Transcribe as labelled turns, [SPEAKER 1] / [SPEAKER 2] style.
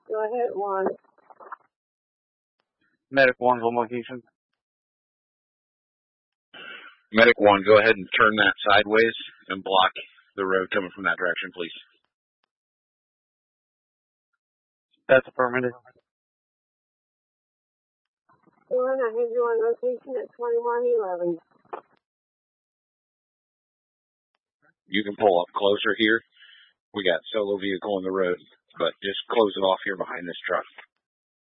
[SPEAKER 1] Go ahead, 1.
[SPEAKER 2] Medic 1's on location.
[SPEAKER 3] Medic 1, go ahead and turn that sideways and block the road coming from that direction, please.
[SPEAKER 2] That's affirmative.
[SPEAKER 1] 1, I have you on location at 2111.
[SPEAKER 3] You can pull up closer here. We got solo vehicle on the road, but just close it off here behind this truck.